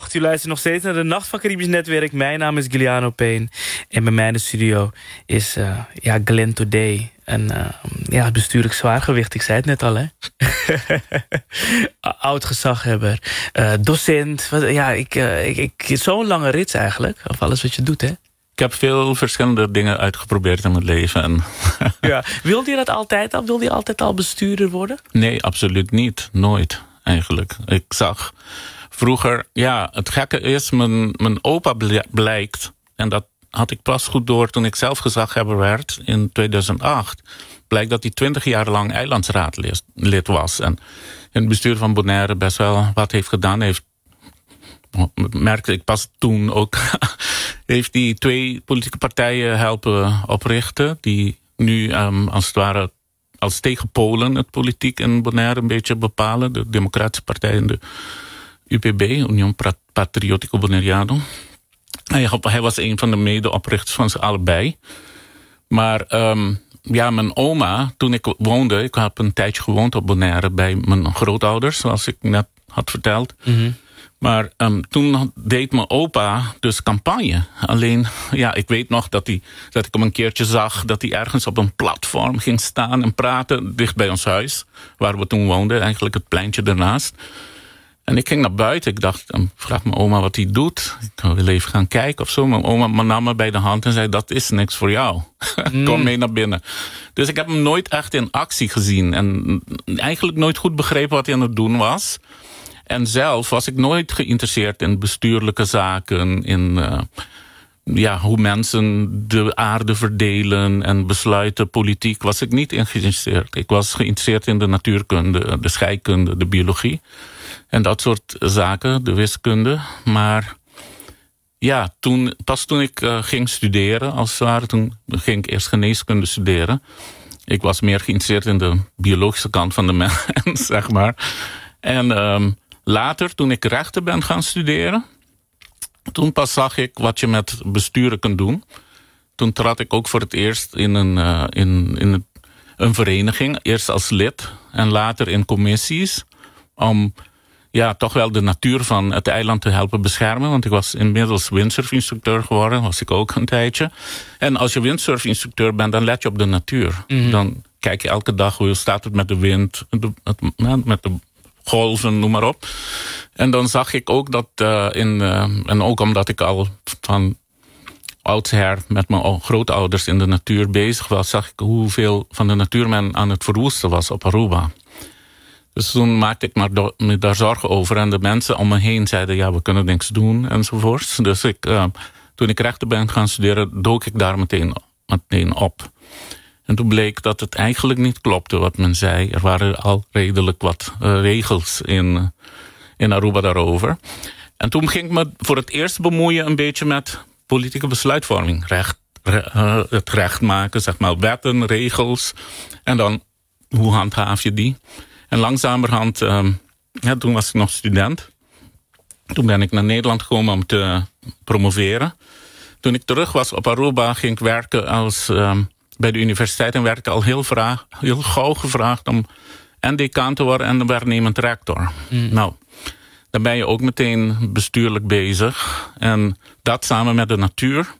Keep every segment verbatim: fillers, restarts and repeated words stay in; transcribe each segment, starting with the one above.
Goedenacht, u luistert nog steeds naar de Nacht van Caribisch Netwerk. Mijn naam is Giuliano Payne. En bij mij in de studio is uh, ja, Glenn Today. Een uh, ja, bestuurlijk zwaargewicht, ik zei het net al, hè. Oud-gezaghebber, uh, docent. Wat, ja, ik, uh, ik, ik, zo'n lange rits eigenlijk, of alles wat je doet, hè. Ik heb veel verschillende dingen uitgeprobeerd in mijn leven. En ja. Wilde je dat altijd al? Wilde je altijd al bestuurder worden? Nee, absoluut niet. Nooit, eigenlijk. Ik zag vroeger... Ja, het gekke is, mijn, mijn opa blijkt... en dat had ik pas goed door toen ik zelf gezaghebber werd in tweeduizend acht... blijkt dat hij twintig jaar lang eilandsraadlid was. En in het bestuur van Bonaire best wel wat heeft gedaan. Heeft, merkte ik pas toen ook... heeft hij twee politieke partijen helpen oprichten... die nu um, als het ware als tegenpolen het politiek in Bonaire een beetje bepalen. De Democratische Partij en de U P B, Union Patriotico Bonaireano. Hij, hij was een van de medeoprichters van ze allebei. Maar um, ja, mijn oma, toen ik woonde... ik heb een tijdje gewoond op Bonaire bij mijn grootouders... zoals ik net had verteld... Mm-hmm. Maar um, toen deed mijn opa dus campagne. Alleen, ja, ik weet nog dat, hij, dat ik hem een keertje zag... dat hij ergens op een platform ging staan en praten... dicht bij ons huis, waar we toen woonden. Eigenlijk het pleintje ernaast. En ik ging naar buiten. Ik dacht, um, vraag mijn oma wat hij doet. Ik wil even gaan kijken of zo. Mijn oma nam me bij de hand en zei... dat is niks voor jou. Mm. Kom mee naar binnen. Dus ik heb hem nooit echt in actie gezien. En eigenlijk nooit goed begrepen wat hij aan het doen was... En zelf was ik nooit geïnteresseerd in bestuurlijke zaken... in uh, ja, hoe mensen de aarde verdelen en besluiten. Politiek was ik niet in geïnteresseerd. Ik was geïnteresseerd in de natuurkunde, de scheikunde, de biologie. En dat soort zaken, de wiskunde. Maar ja, toen, pas toen ik uh, ging studeren, als het ware... toen ging ik eerst geneeskunde studeren. Ik was meer geïnteresseerd in de biologische kant van de mens, zeg maar. En... Um, Later, toen ik rechten ben gaan studeren... toen pas zag ik wat je met besturen kunt doen. Toen trad ik ook voor het eerst in een, uh, in, in een vereniging. Eerst als lid en later in commissies. Om ja, toch wel de natuur van het eiland te helpen beschermen. Want ik was inmiddels windsurfinstructeur geworden. Was ik ook een tijdje. En als je windsurfinstructeur bent, dan let je op de natuur. Mm-hmm. Dan kijk je elke dag hoe staat het met de wind. De, het, met de golven, noem maar op. En dan zag ik ook dat uh, in... Uh, en ook omdat ik al van oudsher met mijn grootouders in de natuur bezig was... zag ik hoeveel van de natuur men aan het verwoesten was op Aruba. Dus toen maakte ik me, do- me daar zorgen over. En de mensen om me heen zeiden... ja, we kunnen niks doen, enzovoorts. Dus ik, uh, toen ik rechten ben gaan studeren... dook ik daar meteen, meteen op. En toen bleek dat het eigenlijk niet klopte wat men zei. Er waren al redelijk wat uh, regels in, in Aruba daarover. En toen ging ik me voor het eerst bemoeien een beetje met politieke besluitvorming. Recht, re, uh, het recht maken, zeg maar, wetten, regels. En dan, hoe handhaaf je die? En langzamerhand, uh, ja, toen was ik nog student. Toen ben ik naar Nederland gekomen om te promoveren. Toen ik terug was op Aruba ging ik werken als... Uh, bij de universiteit en werd ik al heel, vraag, heel gauw gevraagd om en decaan te worden en de waarnemend rector. Mm. Nou, dan ben je ook meteen bestuurlijk bezig. En dat samen met de natuur,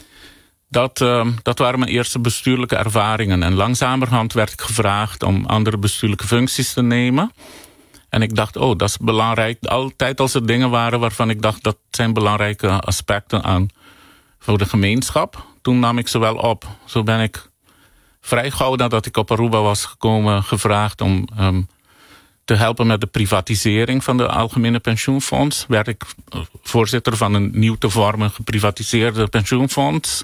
dat, uh, dat waren mijn eerste bestuurlijke ervaringen. En langzamerhand werd ik gevraagd om andere bestuurlijke functies te nemen. En ik dacht, oh, dat is belangrijk. Altijd als er dingen waren waarvan ik dacht, dat zijn belangrijke aspecten aan voor de gemeenschap. Toen nam ik ze wel op. Zo ben ik vrij gauw nadat ik op Aruba was gekomen gevraagd om um, te helpen met de privatisering van de Algemene Pensioenfonds. Werd ik voorzitter van een nieuw te vormen geprivatiseerde pensioenfonds.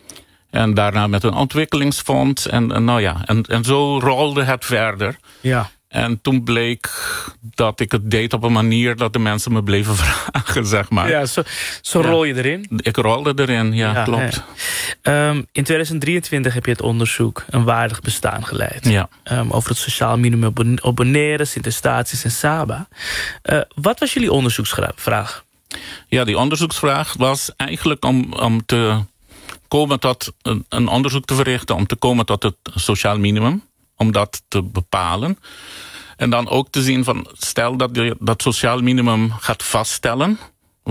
En daarna met een ontwikkelingsfonds. En, en, nou ja, en, en zo rolde het verder. Ja. En toen bleek dat ik het deed op een manier dat de mensen me bleven vragen, zeg maar. Ja, zo, zo rol je erin? Ik rolde erin, ja, ja klopt. Ja. Um, in tweeduizend drieëntwintig heb je het onderzoek Een Waardig Bestaan geleid. Ja. Um, over het sociaal minimum op Bonaire, Sint-Eustatius en Saba. Uh, wat was jullie onderzoeksvraag? Ja, die onderzoeksvraag was eigenlijk om, om te komen tot een, een onderzoek te verrichten... om te komen tot het sociaal minimum. Om dat te bepalen. En dan ook te zien van, stel dat je dat sociaal minimum gaat vaststellen.